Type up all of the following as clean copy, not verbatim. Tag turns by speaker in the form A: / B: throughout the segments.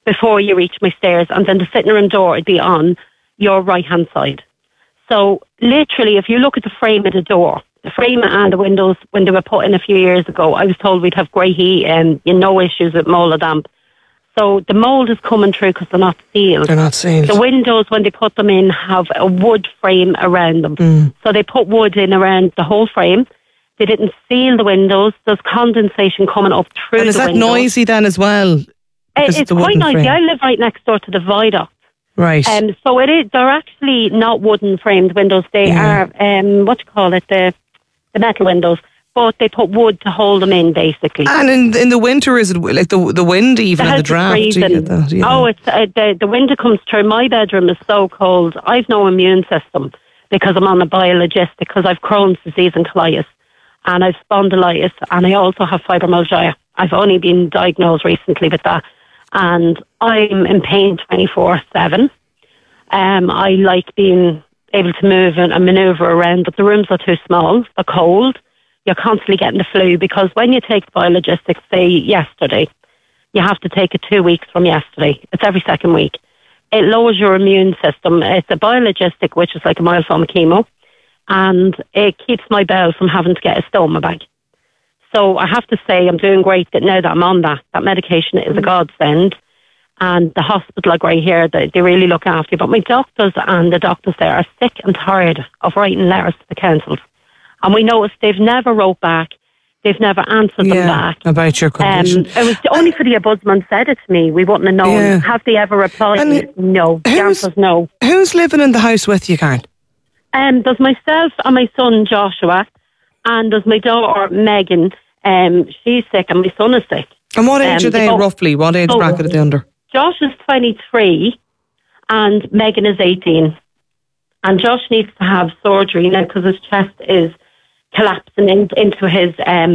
A: before you reach my stairs, and then the sitting room door would be on your right-hand side. So literally, if you look at the frame of the door, the frame and the windows, when they were put in a few years ago, I was told we'd have great heat and no issues with mold or damp. So the mold is coming through because they're not sealed.
B: They're not sealed.
A: The windows, when they put them in, have a wood frame around them. So they put wood in around the whole frame. They didn't seal the windows. There's condensation coming up through the windows.
B: And is that noisy then as well?
A: It's quite noisy. Frame. I live right next door to the viaduct.
B: Right.
A: So it is. They're actually not wooden framed windows. They are the metal windows, but they put wood to hold them in, basically.
B: And in the winter, is it like the wind even and the draft?
A: It's the wind that comes through. My bedroom is so cold. I've no immune system because I'm on a biologistic, because I've Crohn's disease and colitis, and I've spondylitis, and I also have fibromyalgia. I've only been diagnosed recently with that. And I'm in pain 24/7. I like being able to move and manoeuvre around, but the rooms are too small. They're cold. You're constantly getting the flu, because when you take biologistics, say yesterday, you have to take it 2 weeks from yesterday. It's every second week. It lowers your immune system. It's a biologistic, which is like a mild form of chemo, and it keeps my bowel from having to get a stoma bag. So I have to say I'm doing great now that I'm on that. That medication is a godsend. And the hospital are great here. They really look after you. But my doctors and the doctors there are sick and tired of writing letters to the councils. And we noticed they've never wrote back. They've never answered them back.
B: About your condition.
A: It was only for the ombudsman said it to me. We wouldn't have known.
B: Yeah.
A: Have they ever replied? No. The answer's no.
B: Who's living in the house with you, Karen?
A: There's myself and my son Joshua, and there's my daughter Megan. She's sick and my son is sick.
B: And what age are they roughly? What age bracket are they under?
A: Josh is 23 and Megan is 18. And Josh needs to have surgery now because his chest is collapsing into his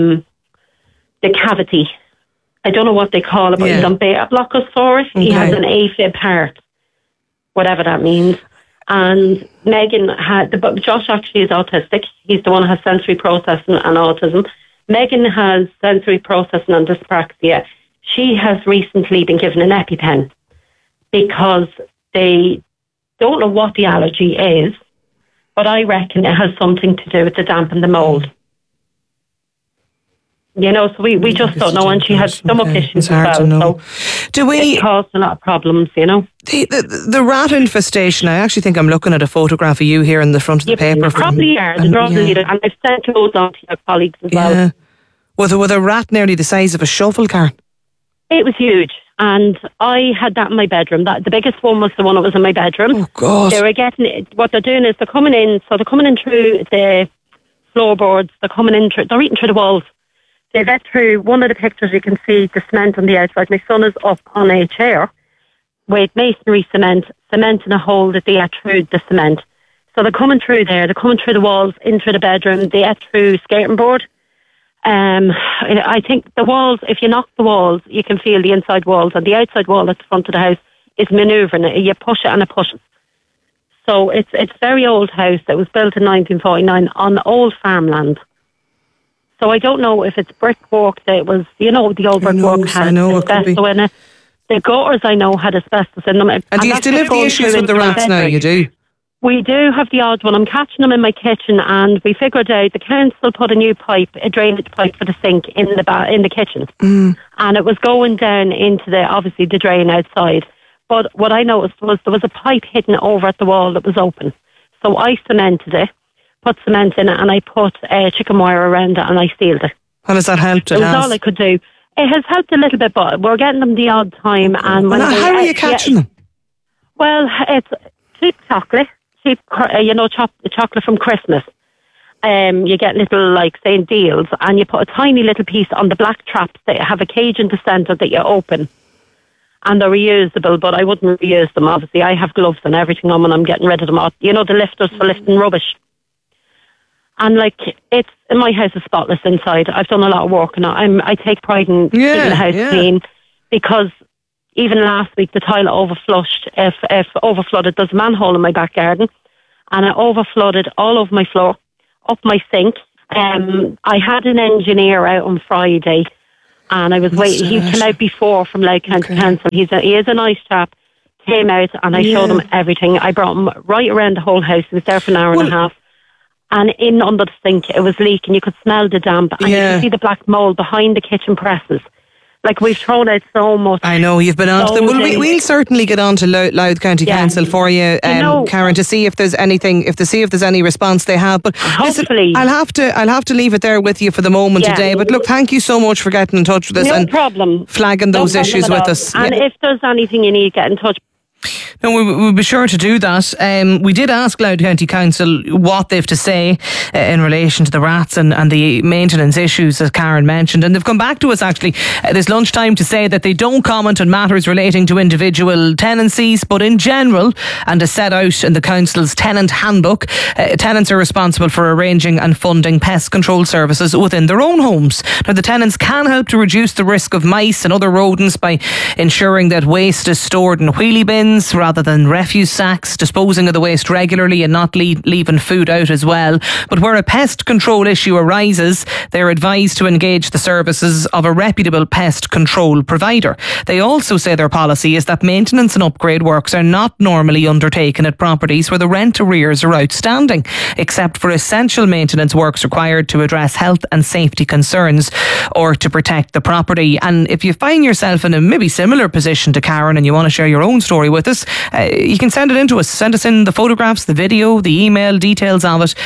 A: the cavity. I don't know what they call it, but he's on beta blockers for it. Okay. He has an AFib heart, whatever that means. And Megan Josh actually is autistic. He's the one who has sensory processing and autism. Megan has sensory processing and dyspraxia. She has recently been given an EpiPen because they don't know what the allergy is, but I reckon it has something to do with the damp and the mould. You know, so we just don't know. And she had stomach issues as well. So it caused a lot of problems, you know.
B: The rat infestation, I actually think I'm looking at a photograph of you here in the front of the paper.
A: You probably are. And I've sent loads on to your colleagues as well.
B: Was a rat nearly the size of a shovel, Karen?
A: It was huge. And I had that in my bedroom. The biggest one was the one that was in my bedroom.
B: Oh, God.
A: They were getting, what they're doing is they're coming in through the floorboards. They're eating through the walls. They get through one of the pictures, you can see the cement on the outside. My son is up on a chair with masonry cement in a hole that they get through the cement. So they're coming through there. They're coming through the walls, into the bedroom. They get through skirting board. I think the walls, if you knock the walls, you can feel the inside walls, and the outside wall at the front of the house is manoeuvring it. You push it and it pushes. So it's a very old house that was built in 1949 on old farmland. So I don't know if it's brickwork that was, the old brickwork had asbestos in it. The gutters I know had asbestos in them.
B: And do you still have the issues with the rats now? You do?
A: We do have the odd one. I'm catching them in my kitchen, and we figured out the council put a new pipe, a drainage pipe for the sink in the kitchen, and it was going down into obviously the drain outside. But what I noticed was there was a pipe hidden over at the wall that was open. So I cemented it, put cement in it, and I put chicken wire around it, and I sealed it.
B: And has that helped?
A: It was all I could do. It has helped a little bit, but we're getting them the odd time. And
B: how are you catching them?
A: Well, it's cheap chocolate. Chocolate from Christmas. You get little, saying deals, and you put a tiny little piece on the black traps that have a cage in the centre that you open. And they're reusable, but I wouldn't reuse them, obviously. I have gloves and everything on when I'm getting rid of them. The lifters for lifting rubbish. And, my house is spotless inside. I've done a lot of work on it. I take pride in keeping the house clean, because even last week, the toilet overflushed. If overflooded, there's a manhole in my back garden, and it overflooded all over my floor, up my sink. I had an engineer out on Friday, And I was waiting. He came out before from Louth County Council. He is a nice chap. Came out and I showed him everything. I brought him right around the whole house. He was there for an hour and a half. And in under the sink, it was leaking. You could smell the damp. And you could see the black mould behind the kitchen presses. Like, we've thrown out so much.
B: I know, you've been on to them. Well, we'll certainly get on to Louth County Council for you, Karen, to see if there's anything, if there's any response they have. But
A: hopefully,
B: listen, I'll have to leave it there with you for the moment today. But look, thank you so much for getting in touch with us and flagging those issues with us.
A: And if there's anything you need, get in touch.
B: No, we'll be sure to do that. We did ask Louth County Council what they've to say in relation to the rats and the maintenance issues, as Karen mentioned. And they've come back to us actually this lunchtime to say that they don't comment on matters relating to individual tenancies, but in general, and as set out in the Council's tenant handbook, tenants are responsible for arranging and funding pest control services within their own homes. Now, the tenants can help to reduce the risk of mice and other rodents by ensuring that waste is stored in wheelie bins rather than refuse sacks, disposing of the waste regularly and not leaving food out as well. But where a pest control issue arises, they're advised to engage the services of a reputable pest control provider. They also say their policy is that maintenance and upgrade works are not normally undertaken at properties where the rent arrears are outstanding, except for essential maintenance works required to address health and safety concerns or to protect the property. And if you find yourself in a maybe similar position to Karen and you want to share your own story with us, you can send it in to us. Send us in the photographs, the video, the email, details of it,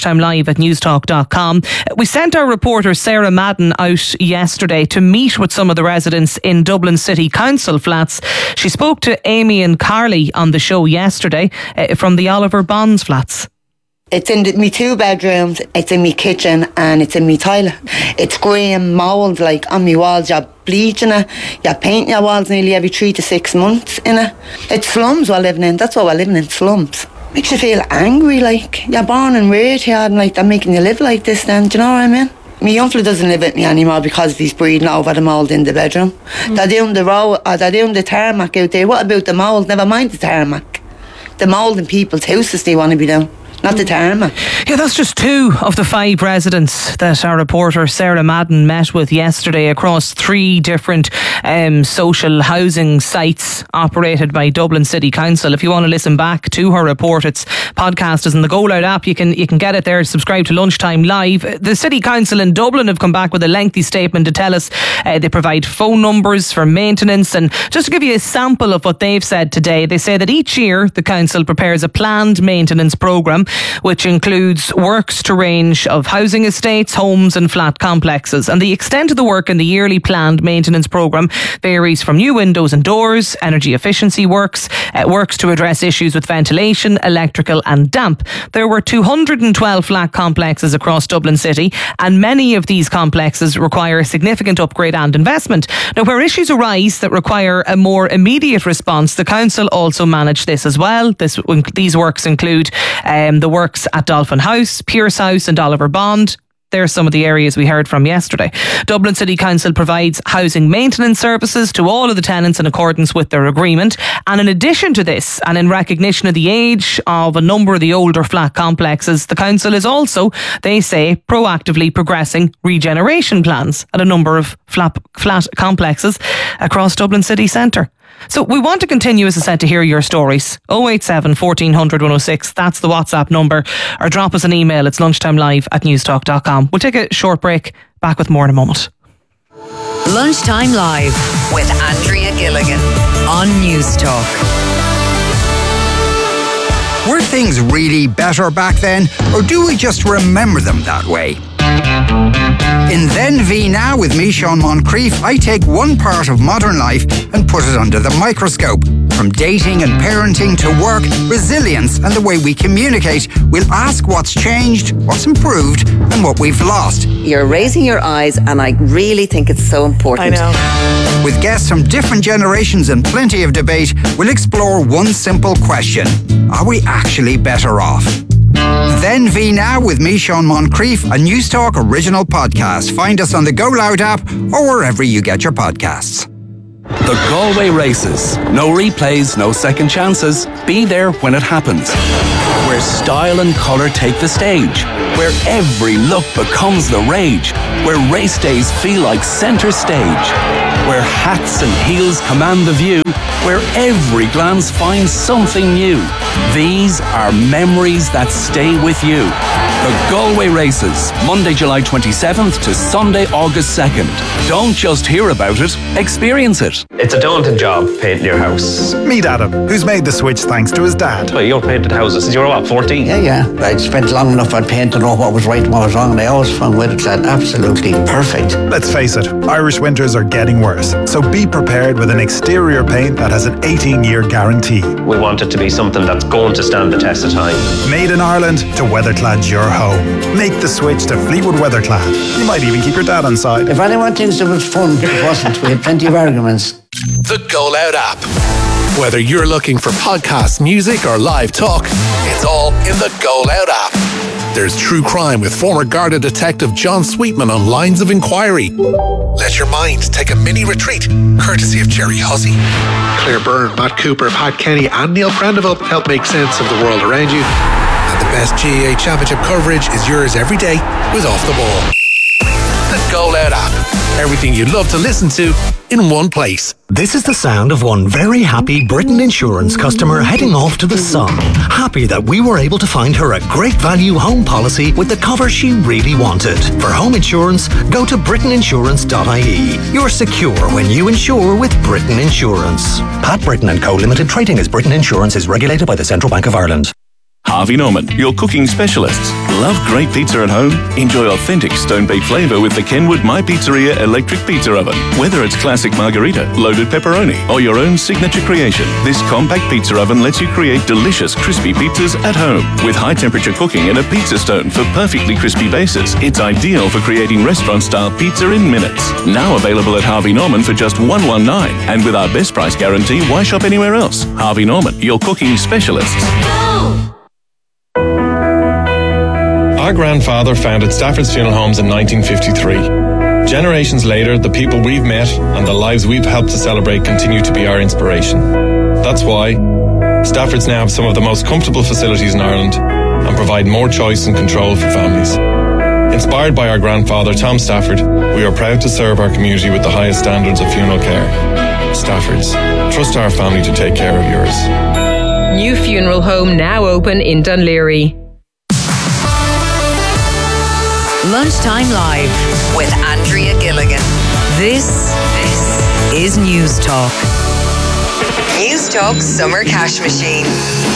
B: lunchtimelive@newstalk.com. We sent our reporter Sarah Madden out yesterday to meet with some of the residents in Dublin City Council flats. She spoke to Amy and Carly on the show yesterday from the Oliver Bonds flats.
C: It's in me 2 bedrooms, it's in me kitchen and it's in me toilet. It's green mould like on me walls. You're bleaching it, you're painting your walls nearly every 3 to 6 months in it. It's slums we're living in, that's what we're living in, slums. Makes you feel angry, like you're born and reared here and like they're making you live like this then, do you know what I mean? My uncle doesn't live with me anymore because he's breathing over the mould in the bedroom. They're doing the road, or they're doing the tarmac out there. What about the mould? Never mind the tarmac. The mould in people's houses they want to be doing. Not the tarmac.
B: Yeah, that's just 2 of the 5 residents that our reporter Sarah Madden met with yesterday across 3 different social housing sites operated by Dublin City Council. If you want to listen back to her report, its podcast is in the Go Loud app. You can get it there. Subscribe to Lunchtime Live. The City Council in Dublin have come back with a lengthy statement to tell us they provide phone numbers for maintenance. And just to give you a sample of what they've said today, they say that each year the council prepares a planned maintenance programme which includes works to range of housing estates, homes and flat complexes. And the extent of the work in the yearly planned maintenance programme varies from new windows and doors, energy efficiency works, works to address issues with ventilation, electrical and damp. There were 212 flat complexes across Dublin City, and many of these complexes require significant upgrade and investment. Now, where issues arise that require a more immediate response, the council also manage this as well. These works include the works at Dolphin House, Pierce House and Oliver Bond. There's some of the areas we heard from yesterday. Dublin City Council provides housing maintenance services to all of the tenants in accordance with their agreement. And in addition to this, and in recognition of the age of a number of the older flat complexes, the council is also, they say, proactively progressing regeneration plans at a number of flat complexes across Dublin City Centre. So we want to continue, as I said, to hear your stories. 087 1400 106, that's the WhatsApp number. Or drop us an email, it's lunchtimelive@newstalk.com. We'll take a short break, back with more in a moment.
D: Lunchtime Live with Andrea Gilligan on Newstalk.
E: Were things really better back then, or do we just remember them that way? In Then V Now with me, Sean Moncrief, I take one part of modern life and put it under the microscope. From dating and parenting to work, resilience and the way we communicate, we'll ask what's changed, what's improved and what we've lost.
F: You're raising your eyes and I really think it's so important.
B: I know.
E: With guests from different generations and plenty of debate, we'll explore one simple question. Are we actually better off? Then V Now with me, Sean Moncrief, a Newstalk original podcast. Find us on the Go Loud app or wherever you get your podcasts.
G: The Galway Races. No replays, no second chances. Be there when it happens. Where style and colour take the stage. Where every look becomes the rage. Where race days feel like centre stage. Where hats and heels command the view. Where every glance finds something new. These are memories that stay with you. The Galway Races, Monday, July 27th to Sunday, August 2nd. Don't just hear about it, experience it.
H: It's a daunting job, painting your house.
I: Meet Adam, who's made the switch thanks to his dad.
H: Well, you painted houses since you were, what, 14?
J: Yeah. I'd spent long enough on painting to know what was right and what was wrong, and I always found Weatherclad absolutely perfect.
I: Let's face it, Irish winters are getting worse, so be prepared with an exterior paint that has an 18-year guarantee.
H: We want it to be something that's going to stand the test of time.
I: Made in Ireland to Weatherclad's your home. Make the switch to Fleetwood Weatherclad. You might even keep your dad on side.
J: If anyone thinks it was fun, it wasn't. We had plenty of arguments.
K: The Go Loud app. Whether you're looking for podcast, music, or live talk, it's all in the Go Loud app. There's true crime with former Garda detective John Sweetman on Lines of Inquiry. Let your mind take a mini retreat, courtesy of Jerry Hussey. Claire Byrne, Matt Cooper, Pat Kenny, and Neil Prendeville help make sense of the world around you. And the best GAA Championship coverage is yours every day with Off the Ball. The Go Loud app. Everything you'd love to listen to in one place.
L: This is the sound of one very happy Britain Insurance customer heading off to the sun. Happy that we were able to find her a great value home policy with the cover she really wanted. For home insurance, go to britainiinsurance.ie. You're secure when you insure with Britain Insurance. Pat Britton & Co Limited, trading as Britain Insurance, is regulated by the Central Bank of Ireland.
M: Harvey Norman, your cooking specialists. Love great pizza at home? Enjoy authentic stone-baked flavour with the Kenwood My Pizzeria electric pizza oven. Whether it's classic margherita, loaded pepperoni, or your own signature creation, this compact pizza oven lets you create delicious crispy pizzas at home. With high-temperature cooking and a pizza stone for perfectly crispy bases, it's ideal for creating restaurant-style pizza in minutes. Now available at Harvey Norman for just $119, and with our best price guarantee, why shop anywhere else? Harvey Norman, your cooking specialists.
N: Our grandfather founded Stafford's Funeral Homes in 1953. Generations later, the people we've met and the lives we've helped to celebrate continue to be our inspiration. That's why Stafford's now have some of the most comfortable facilities in Ireland and provide more choice and control for families. Inspired by our grandfather, Tom Stafford, we are proud to serve our community with the highest standards of funeral care. Stafford's. Trust our family to take care of yours.
O: New funeral home now open in Dunleary.
D: Lunchtime Live with Andrea Gilligan. This is News Talk. News Talk Summer Cash Machine.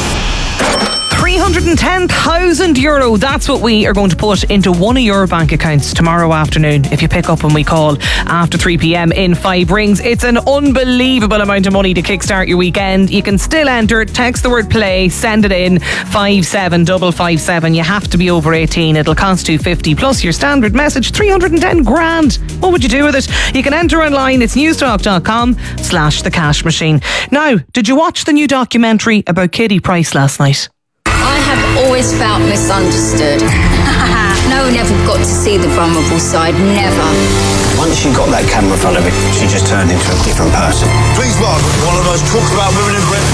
B: €310,000. That's what we are going to put into one of your bank accounts tomorrow afternoon if you pick up when we call after 3 p.m. in 5 rings. It's an unbelievable amount of money to kickstart your weekend. You can still enter. Text the word play, send it in 57557. You have to be over 18. It'll cost $250 plus your standard message. 310 grand. What would you do with it? You can enter online. It's newstalk.com/the cash machine. Now, did you watch the new documentary about Katie Price last night?
P: I have always felt misunderstood. No one ever got to see the vulnerable side, never.
Q: Once she got that camera in front of it, she just turned into a different person.
R: Please welcome one of the most talked about women in Britain,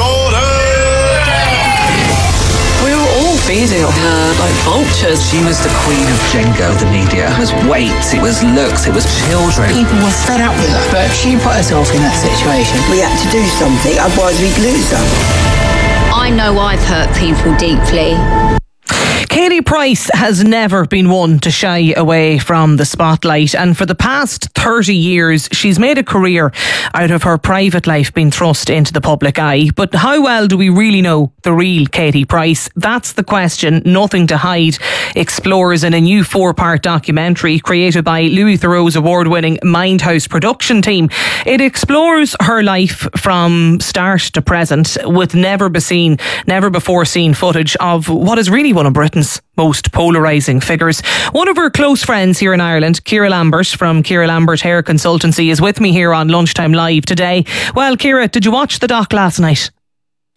R: Jordan!
S: We were all feeding on her like vultures.
T: She was the queen of Jenga of the media. It was weight, it was looks, it was children.
U: People were fed up with her, but she put herself in that situation.
V: We had to do something, otherwise we'd lose her.
P: I know I've hurt people deeply.
B: Katie Price has never been one to shy away from the spotlight, and for the past 30 years she's made a career out of her private life being thrust into the public eye. But how well do we really know the real Katie Price? That's the question Nothing to Hide explores in a new 4-part documentary created by Louis Theroux's award-winning Mindhouse production team. It explores her life from start to present with never before seen footage of what is really one of Britain's most polarising figures. One of her close friends here in Ireland, Ciara Lambert from Ciara Lambert Hair Consultancy, is with me here on Lunchtime Live today. Well, Ciara, did you watch the doc last night?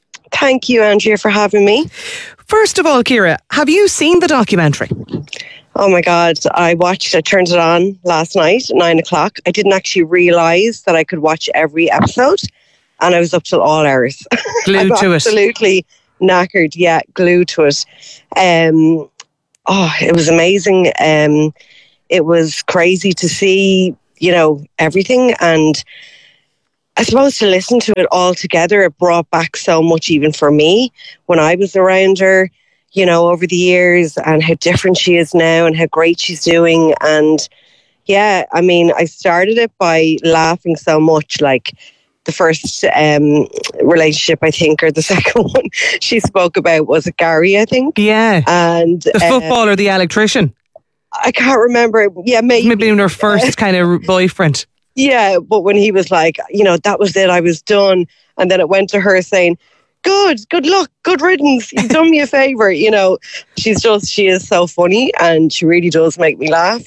W: Thank you, Andrea, for having me.
B: First of all, Ciara, have you seen the documentary?
A: Oh my God, I turned it on last night at 9 o'clock. I didn't actually realise that I could watch every episode, and I was up till all hours.
B: Glued to it.
A: Absolutely knackered, yeah, glued to it. It was amazing. It was crazy to see, everything, and I suppose to listen to it all together, it brought back so much even for me when I was around her, over the years, and how different she is now and how great she's doing. And yeah, I mean, I started it by laughing so much, like the first relationship, I think, or the second one she spoke about was Gary, I think.
B: Yeah.
A: And
B: the footballer, the electrician.
A: I can't remember. Yeah,
B: maybe her first kind of boyfriend.
A: Yeah, but when he was like, that was it, I was done. And then it went to her saying, good luck, good riddance, you've done me a favour. She is so funny, and she really does make me laugh.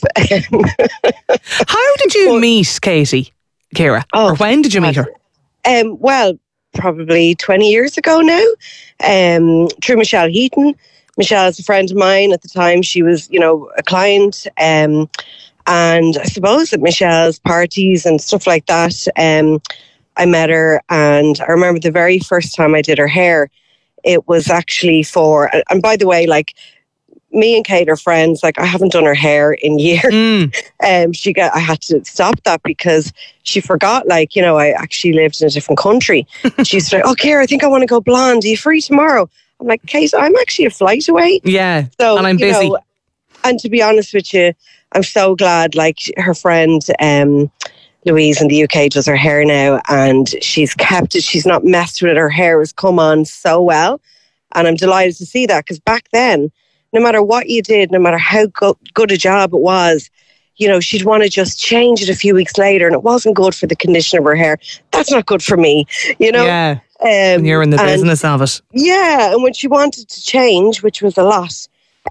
B: How did you meet Katie, Ciara? Or when did you meet her?
A: Well, probably 20 years ago now, through Michelle Heaton. Michelle's a friend of mine. At the time, she was, a client. And I suppose at Michelle's parties and stuff like that, I met her. And I remember the very first time I did her hair, it was actually and by the way, like, me and Kate are friends. Like, I haven't done her hair in years. I had to stop that because she forgot, I actually lived in a different country. She used to say, "Oh, Ciara, I think I want to go blonde. Are you free tomorrow?" I'm like, "Kate, I'm actually a flight away."
B: Yeah,
A: so,
B: and I'm busy.
A: And to be honest with you, I'm so glad, like, her friend Louise in the UK does her hair now, and she's kept it. She's not messed with it. Her hair has come on so well. And I'm delighted to see that, because back then, no matter what you did, no matter how good a job it was, she'd want to just change it a few weeks later, and it wasn't good for the condition of her hair. That's not good for me,
B: Yeah, when you're in the business of it.
A: Yeah, and when she wanted to change, which was a lot,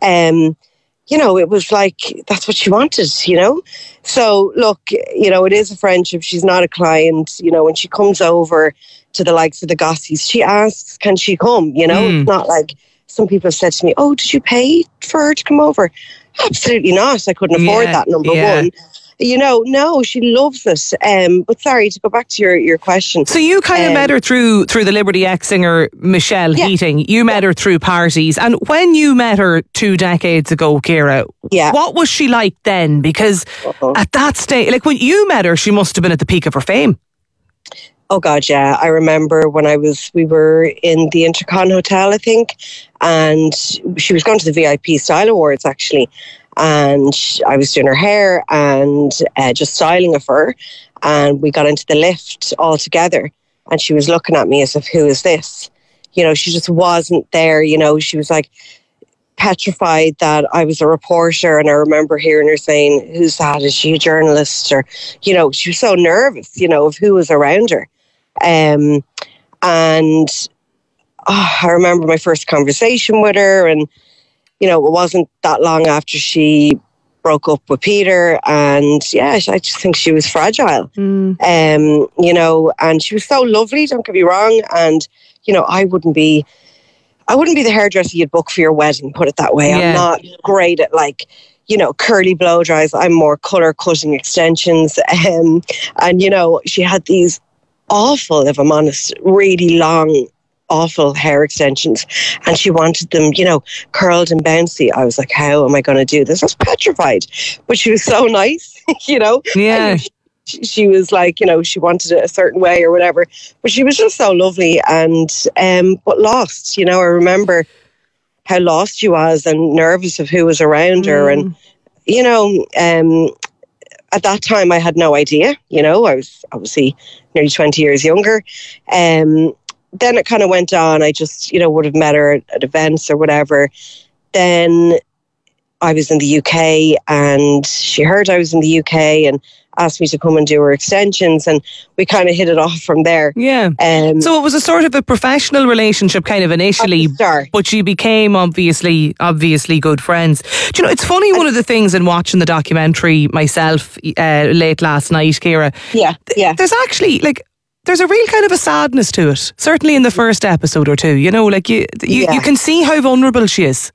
A: it was like, that's what she wanted, So, look, it is a friendship. She's not a client. When she comes over to the likes of the Gossies, she asks, can she come? It's not like some people have said to me, "Oh, did you pay for her to come over?" Absolutely not. I couldn't afford that, number one. No, she loves it. But sorry, to go back to your question.
B: So you kind of met her through the Liberty X singer Michelle Heating. You met her through parties. And when you met her 2 decades ago, Ciara, what was she like then? Because at that stage, like when you met her, she must have been at the peak of her fame.
A: Oh God, yeah. I remember when we were in the Intercon Hotel, I think, and she was going to the VIP Style Awards, actually. And I was doing her hair and just styling of her. And we got into the lift all together. And she was looking at me as if, who is this? She just wasn't there. She was like petrified that I was a reporter. And I remember hearing her saying, "Who's that? Is she a journalist?" Or, she was so nervous, of who was around her. I remember my first conversation with her, and it wasn't that long after she broke up with Peter, and I just think she was fragile. And she was so lovely, don't get me wrong, and I wouldn't be the hairdresser you'd book for your wedding, put it that way. I'm not great at curly blow dries. I'm more colour cutting extensions. And she had these awful, if I'm honest, really long, awful hair extensions, and she wanted them, curled and bouncy. I was like, how am I going to do this? I was petrified, but she was so nice,
B: Yeah.
A: She was like, she wanted it a certain way or whatever, but she was just so lovely, and but lost. I remember how lost she was and nervous of who was around her, and at that time I had no idea. I was obviously nearly 20 years younger. Then it kind of went on. I just, would have met her at events or whatever. Then I was in the UK, and she heard I was in the UK and asked me to come and do her extensions, and we kind of hit it off from there.
B: Yeah. So it was a sort of a professional relationship kind of initially, but you became obviously good friends. Do you know, it's funny, one of the things in watching the documentary myself late last night, Ciara, there's actually there's a real kind of a sadness to it, certainly in the first episode or two, you can see how vulnerable she is.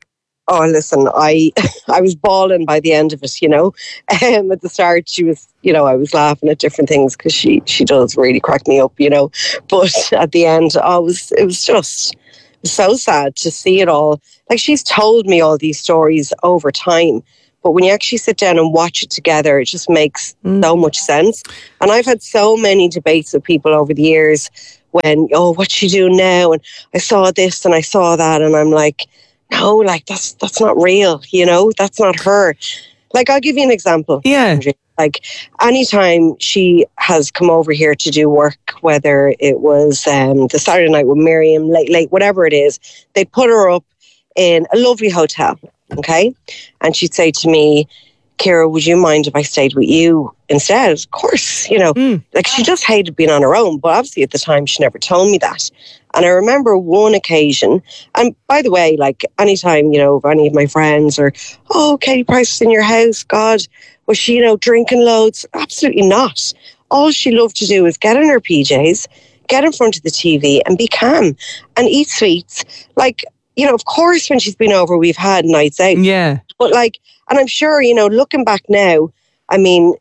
A: Oh, listen, I was bawling by the end of it, you know. At the start, she was, you know, I was laughing at different things because she does really crack me up, you know. But at the end, it was just so sad to see it all. Like, she's told me all these stories over time, but when you actually sit down and watch it together, it just makes so much sense. And I've had so many debates with people over the years when, oh, what's she doing now? And I saw this and I saw that, and I'm like, no, like that's not real, you know, that's not her. Like, I'll give you an example.
B: Yeah.
A: Like, anytime she has come over here to do work, whether it was the Saturday night with Miriam, late, whatever it is, they put her up in a lovely hotel, okay? And she'd say to me, Ciara, would you mind if I stayed with you instead? Of course, you know, like, she just hated being on her own, but obviously at the time she never told me that. And I remember one occasion, and by the way, like, anytime, you know, if any of my friends or, oh, Katie Price was in your house, God, was she, you know, drinking loads? Absolutely not. All she loved to do was get in her PJs, get in front of the TV and be calm and eat sweets. Like, you know, of course, when she's been over, we've had nights out.
B: Yeah.
A: But like, and I'm sure, you know, looking back now, I mean,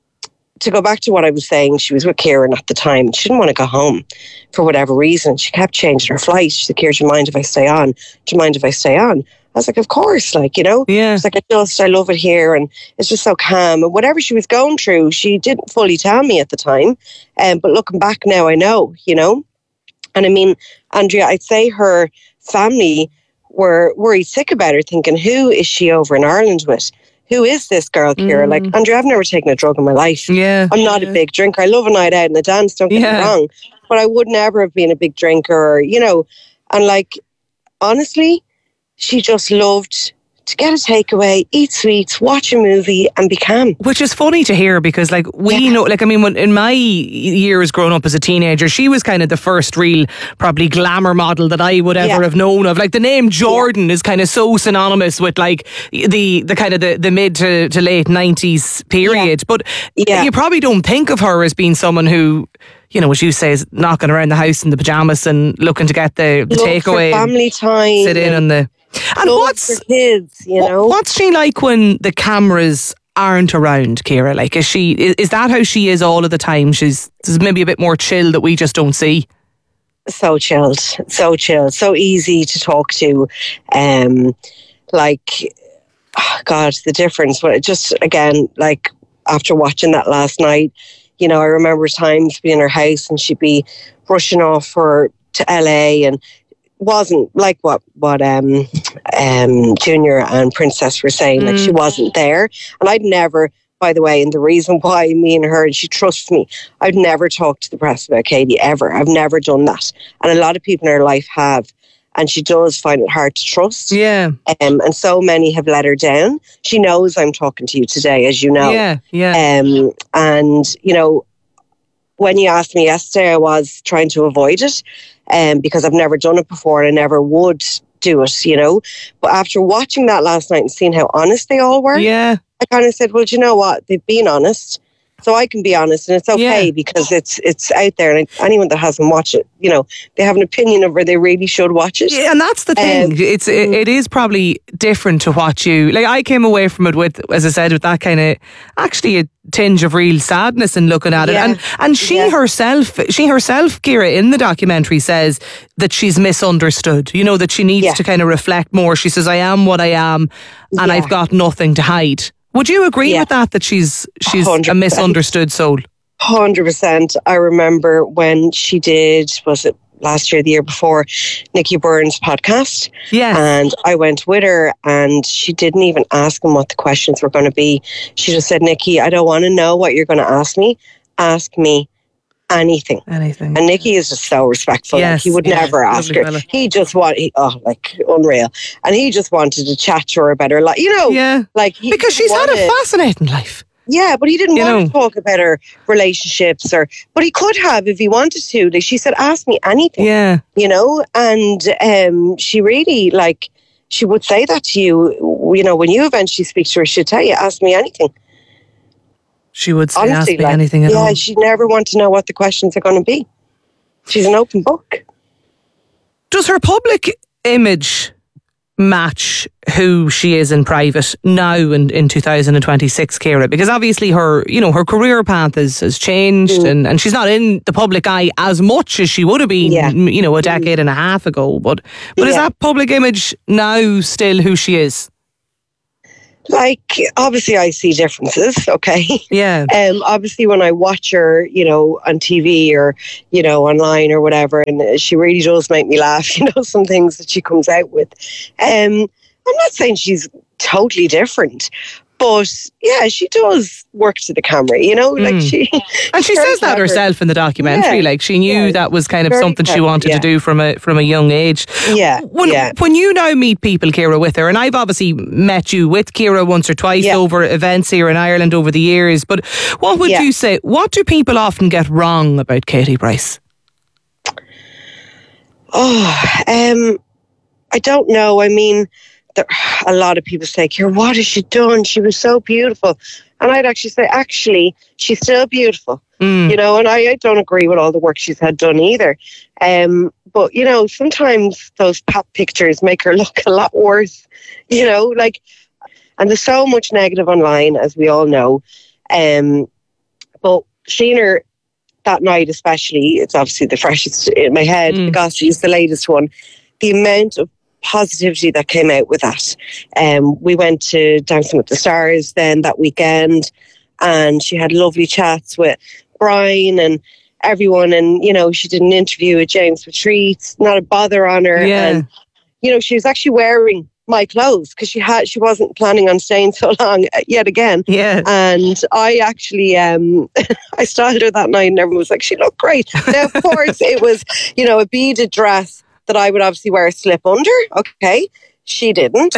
A: to go back to what I was saying, she was with Kieran at the time. She didn't want to go home for whatever reason. She kept changing her flight. She said, Ciara, do you mind if I stay on? Do you mind if I stay on? I was like, of course, like, you know.
B: Yeah.
A: It's like, I love it here, and it's just so calm. And whatever she was going through, she didn't fully tell me at the time. But looking back now, I know, you know. And I mean, Andrea, I'd say her family were worried sick about her, thinking, who is she over in Ireland with? Who is this girl, Ciara? Like, Andrea, I've never taken a drug in my life.
B: Yeah.
A: I'm not a big drinker. I love a night out and a dance, don't get me wrong. But I would never have been a big drinker, or, you know. And like, honestly, she just loved to get a takeaway, eat sweets, watch a movie and be calm.
B: Which is funny to hear because, like, we know, like, I mean, when, in my years growing up as a teenager, she was kind of the first real, probably glamour model that I would ever have known of. Like, the name Jordan is kind of so synonymous with, like, the kind of the mid to late 90s period. But you probably don't think of her as being someone who, you know, as you say, is knocking around the house in the pajamas and looking to get the takeaway,
A: family time,
B: sit in on the. And what's
A: for kids, you know?
B: What's she like when the cameras aren't around, Ciara? Like, is that how she is all of the time? She's maybe a bit more chill that we just don't see.
A: So chilled, so easy to talk to. Like, oh God, the difference. But it just, again, like, after watching that last night, you know, I remember times being in her house and she'd be rushing off to LA, and wasn't like what Junior and Princess were saying. Like, she wasn't there, and I'd never, by the way, and the reason why me and her, and she trusts me, I'd never talked to the press about Katie ever. I've never done that, and a lot of people in her life have, and she does find it hard to trust. And so many have let her down. She knows I'm talking to you today, as you know. And you know, when you asked me yesterday, I was trying to avoid it. Because I've never done it before and I never would do it, you know. But after watching that last night and seeing how honest they all were, I kind of said, well, do you know what? They've been honest, so I can be honest, and it's okay because it's out there, and anyone that hasn't watched it, you know, they have an opinion of where they really should watch it.
B: Yeah, and that's the thing. It is probably different to watch you. Like, I came away from it with, as I said, with that kind of actually a tinge of real sadness in looking at it. And she herself, Ciara, in the documentary says that she's misunderstood. You know, that she needs to kind of reflect more. She says, I am what I am, and I've got nothing to hide. Would you agree with that she's 100%. A misunderstood soul?
A: 100%. I remember when she did, was it last year, the year before, Nicky Byrne's podcast? And I went with her, and she didn't even ask him what the questions were going to be. She just said, Nicky, I don't want to know what you're going to ask me. Ask me anything. And Nicky is just so respectful. Like, he would never ask her. Fella. He just like, unreal. And he just wanted to chat to her about her life, you know. Like,
B: because she's had a fascinating life.
A: Yeah, but he didn't want to talk about her relationships, but he could have if he wanted to. Like, she said, ask me anything. You know, and she really, like, she would say that to you, you know, when you eventually speak to her, she'd tell you, ask me anything.
B: She would say,
A: honestly,
B: ask me anything at all.
A: Yeah, she'd never want to know what the questions are going to be. She's an open book.
B: Does her public image match who she is in private now in 2026, Ciara? Because obviously her career path has changed and she's not in the public eye as much as she would have been, a decade and a half ago. But is that public image now still who she is?
A: Like, obviously I see differences, okay?
B: Yeah.
A: Obviously when I watch her, on TV or, online or whatever, and she really does make me laugh, some things that she comes out with. I'm not saying she's totally different, but yeah, she does work to the camera, like she...
B: And she says that herself in the documentary, like she knew that was kind of something she wanted to do from a young age.
A: Yeah.
B: When you now meet people, Ciara, with her, and I've obviously met you with Ciara once or twice over events here in Ireland over the years, but what would you say, what do people often get wrong about Katie Bryce?
A: I don't know. I mean, a lot of people say, Ciara, what has she done? She was so beautiful. And I'd actually say, she's still beautiful. And I don't agree with all the work she's had done either. But, sometimes those pop pictures make her look a lot worse, and there's so much negative online, as we all know. But seeing her that night especially, it's obviously the freshest in my head, because she's the latest one. The amount of positivity that came out with that. We went to Dancing with the Stars then that weekend, and she had lovely chats with Brian and everyone, and she did an interview with James Patrice, not a bother on her. And she was actually wearing my clothes because she wasn't planning on staying so long yet again. And I actually I styled her that night and everyone was like, she looked great. Now of course it was a beaded dress that I would obviously wear a slip under. Okay. She didn't.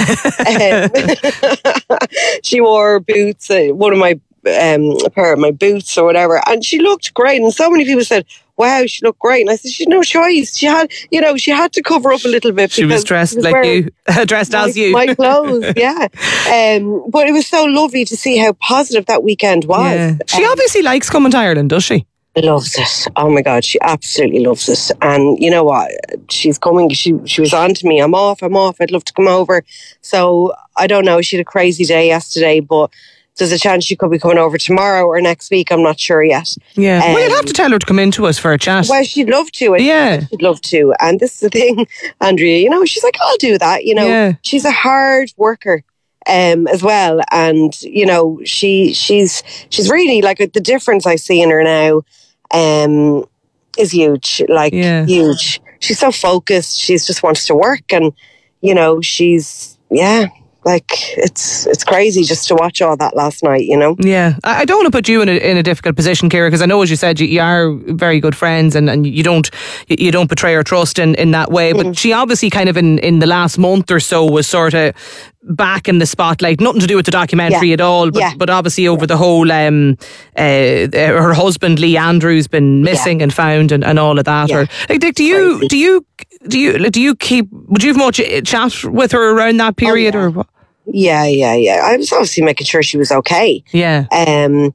A: She wore boots, one of my, a pair of my boots or whatever. And she looked great. And so many people said, wow, she looked great. And I said, she had no choice. She had, she had to cover up a little bit.
B: She was dressed like you, dressed as you.
A: My clothes, yeah. But it was so lovely to see how positive that weekend was.
B: Yeah. She obviously likes coming to Ireland, does she?
A: Loves it. Oh my God, she absolutely loves it. And you know what? She's coming. She was on to me. I'm off. I'd love to come over. So I don't know. She had a crazy day yesterday, but there's a chance she could be coming over tomorrow or next week. I'm not sure yet.
B: Yeah. Well, you'd have to tell her to come in to us for a chat.
A: Well, she'd love to. She'd love to. And this is the thing, Andrea, she's like, I'll do that. She's a hard worker. As well, and she's really like the difference I see in her now is huge, huge. She's so focused. She just wants to work, and she's it's crazy just to watch all that last night.
B: Yeah, I don't want to put you in a difficult position, Ciara, because I know, as you said, you are very good friends, and you don't betray her trust in that way. But she obviously kind of in the last month or so was sort of back in the spotlight. Nothing to do with the documentary at all, but obviously over the whole her husband Lee Andrews been missing and found and all of that. Or like, Dick, would you have much chat with her around that period or what?
A: Yeah. I was obviously making sure she was okay.
B: Yeah.
A: And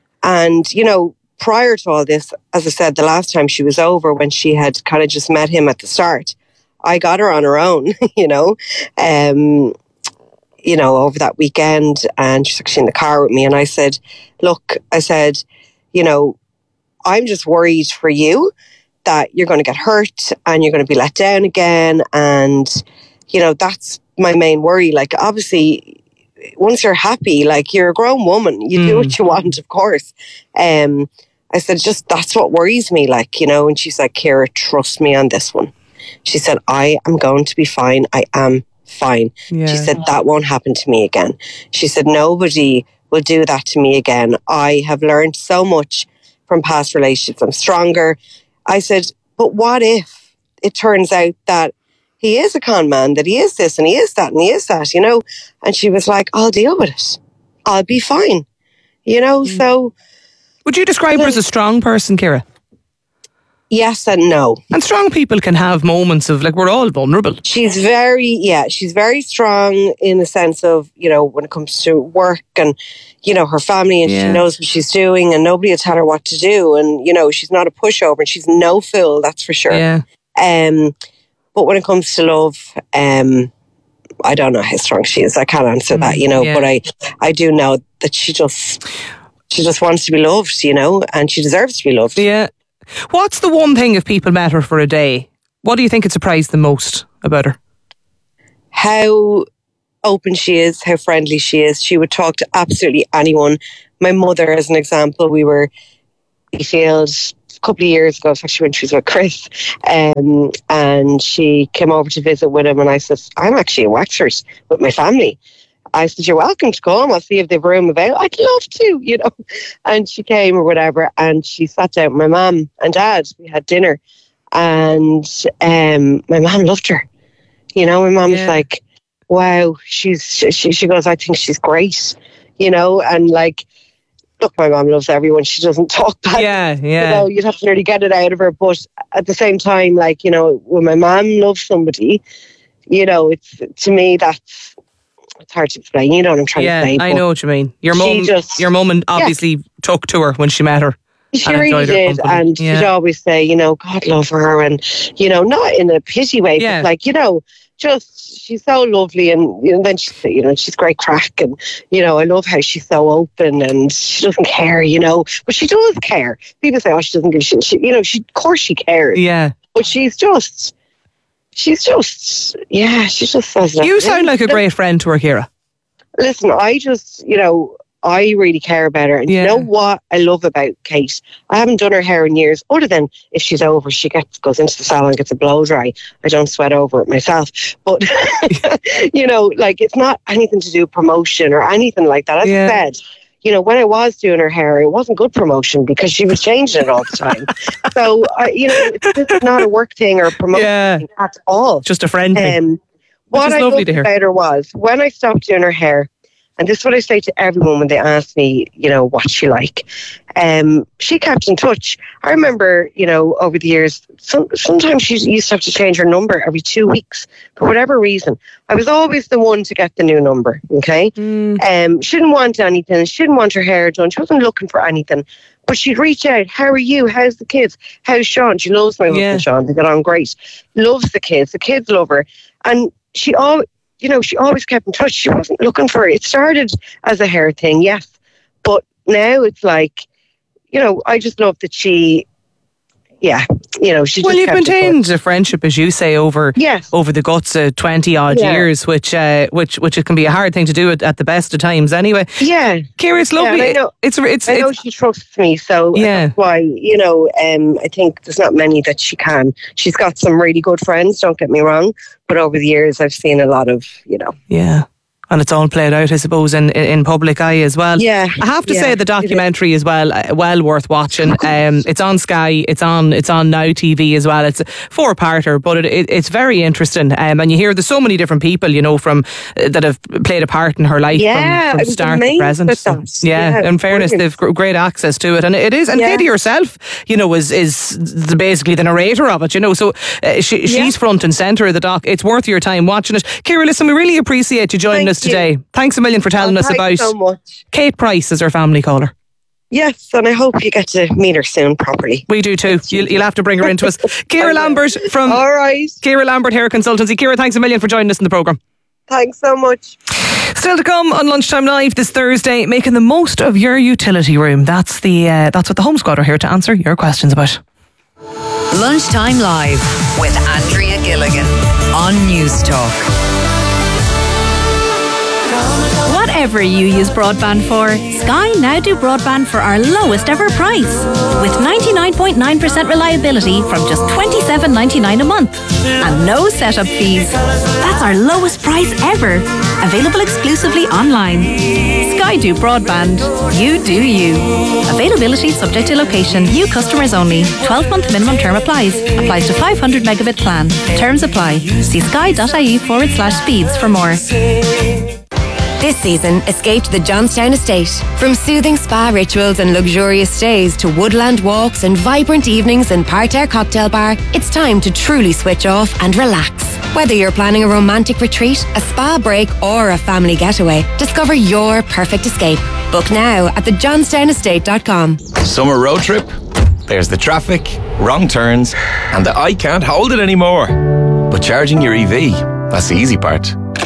A: prior to all this, as I said, the last time she was over, when she had kind of just met him at the start, I got her on her own, over that weekend, and she's actually in the car with me, and I said, look, I'm just worried for you that you're going to get hurt and you're going to be let down again, and that's my main worry. Like, obviously once you're happy, like, you're a grown woman, you do what you want, of course. I said, just that's what worries me, and she's like, Ciara, trust me on this one. She said, I am going to be fine. I am fine. Yeah. She said, that won't happen to me again. She said, nobody will do that to me again. I have learned so much from past relationships. I'm stronger. I said, but what if it turns out that he is a con man, that he is this and he is that and he is that, And she was like, I'll deal with it. I'll be fine. So...
B: Would you describe her as a strong person, Ciara?
A: Yes and no.
B: And strong people can have moments of, we're all vulnerable.
A: She's very strong in the sense of, when it comes to work and, her family, and she knows what she's doing, and nobody will tell her what to do. And, she's not a pushover, and she's no fool, that's for sure.
B: Yeah.
A: But when it comes to love, I don't know how strong she is. I can't answer that, but I do know that she just wants to be loved, and she deserves to be loved.
B: Yeah. What's the one thing if people met her for a day? What do you think it surprised the most about her?
A: How open she is, how friendly she is. She would talk to absolutely anyone. My mother, as an example, we were in Field a couple of years ago, actually when she was with Chris, and she came over to visit with him, and I said, I'm actually in Wexford with my family. I said, you're welcome to come. I'll see if they've room available. I'd love to, And she came or whatever, and she sat down with my mum and dad. We had dinner, and my mum loved her. My mum was like, wow, she goes, I think she's great, and like, look, my mum loves everyone. She doesn't talk back.
B: Yeah.
A: You'd have to nearly get it out of her. But at the same time, like, when my mum loves somebody, it's, to me, it's hard to explain. You know what I'm trying to say.
B: Yeah, I know what you mean. Your mum obviously took to her when she met her.
A: She really did, and she'd always say, God love her, and not in a pity way, but like, just she's so lovely, and then she's great crack, and I love how she's so open, and she doesn't care, but she does care. People say, oh, she doesn't give a shit. Of course she cares.
B: Yeah,
A: but she's just she just says that.
B: You sound like a great friend to her, Ciara.
A: Listen, I just, I really care about her. And you know what I love about Kate? I haven't done her hair in years, other than if she's over, she goes into the salon and gets a blow dry. I don't sweat over it myself. But, like, it's not anything to do with promotion or anything like that. As I said, when I was doing her hair, it wasn't good promotion because she was changing it all the time. So, it's not a work thing or a promotion thing at all.
B: Just a friend thing.
A: What I loved about her was, when I stopped doing her hair, and this is what I say to everyone when they ask me, what she like. She kept in touch. I remember, over the years, sometimes she used to have to change her number every 2 weeks for whatever reason. I was always the one to get the new number, okay? She didn't want anything. She didn't want her hair done. She wasn't looking for anything. But she'd reach out, how are you? How's the kids? How's Sean? She loves my husband, Sean. They get on great. Loves the kids. The kids love her. And she always kept in touch. She wasn't looking for it. It started as a hair thing, yes. But now it's like, I just love that she just
B: you've maintained a friendship, as you say, over the guts of 20 odd years, which it can be a hard thing to do at the best of times anyway.
A: Yeah.
B: Ciara, it's lovely.
A: I know she trusts me, so that's why, I think there's not many that she can. She's got some really good friends, don't get me wrong, but over the years I've seen a lot of,
B: Yeah. And it's all played out, I suppose, in public eye as well.
A: Yeah,
B: I have to say the documentary is well worth watching. It's on Sky. It's on Now TV as well. It's a 4-parter, but it's very interesting. And you hear there's so many different people, from that have played a part in her life from start to present. In fairness, they've great access to it, and it is. And Katie herself, is basically the narrator of it. So she's front and centre of the doc. It's worth your time watching it. Ciara, listen, we really appreciate you joining us today. Thanks a million for telling us about
A: so much.
B: Kate Price, as her family call her.
A: Yes, and I hope you get to meet her soon properly.
B: We do too. You'll have to bring her into us. Ciara Lambert from Ciara Lambert Hair Consultancy. Ciara, thanks a million for joining us in the programme.
A: Thanks so much.
B: Still to come on Lunchtime Live this Thursday, making the most of your utility room. That's what the Home Squad are here to answer your questions about.
D: Lunchtime Live with Andrea Gilligan on News Talk.
C: Whatever you use broadband for, Sky now do broadband for our lowest ever price. With 99.9% reliability from just $27.99 a month. And no setup fees. That's our lowest price ever. Available exclusively online. Sky do broadband. You do you. Availability subject to location. New customers only. 12-month minimum term applies. Applies to 500 megabit plan. Terms apply. See sky.ie/speeds for more.
F: This season, escape to the Johnstown Estate. From soothing spa rituals and luxurious stays to woodland walks and vibrant evenings in Parterre Cocktail Bar, it's time to truly switch off and relax. Whether you're planning a romantic retreat, a spa break or a family getaway, discover your perfect escape. Book now at thejohnsdownestate.com.
W: Summer road trip? There's the traffic, wrong turns, and the I can't hold it anymore. But charging your EV, that's the easy part.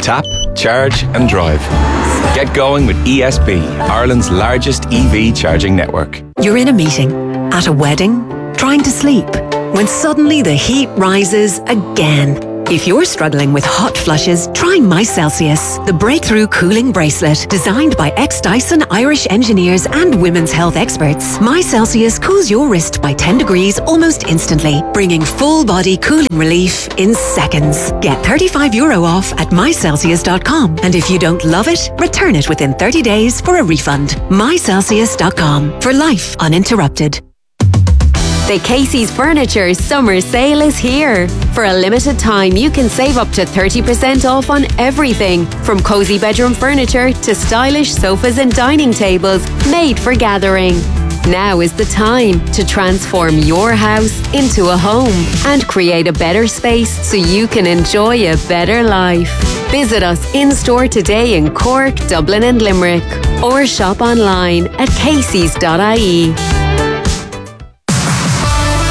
W: Tap, charge and drive. Get going with ESB, Ireland's largest EV charging network.
E: You're in a meeting, at a wedding, trying to sleep, when suddenly the heat rises again. If you're struggling with hot flushes, try MyCelsius, the breakthrough cooling bracelet designed by ex-Dyson Irish engineers and women's health experts. MyCelsius cools your wrist by 10 degrees almost instantly, bringing full-body cooling relief in seconds. Get €35 off at mycelsius.com, and if you don't love it, return it within 30 days for a refund. mycelsius.com, for life uninterrupted.
G: The Casey's Furniture Summer Sale is here. For a limited time, you can save up to 30% off on everything, from cosy bedroom furniture to stylish sofas and dining tables made for gathering. Now is the time to transform your house into a home and create a better space so you can enjoy a better life. Visit us in-store today in Cork, Dublin and Limerick, or shop online at caseys.ie.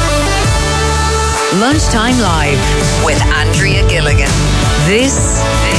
D: Lunchtime Live with Andrea Gilligan. This